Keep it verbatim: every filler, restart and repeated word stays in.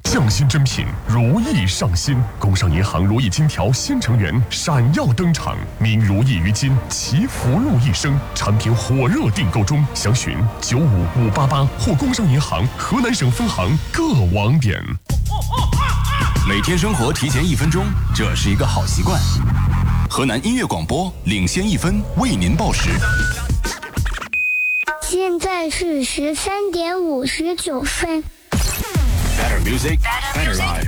匠心珍品，如意上新。工商银行如意金条新成员闪耀登场，名如意于今，祈福禄一生。产品火热订购中，详询九五五八八或工商银行河南省分行各网点。 每天生活提前一分钟，这是一个好习惯。河南音乐广播领先一分，为您报时。 现在是十三点五十九分。 Better music, better life.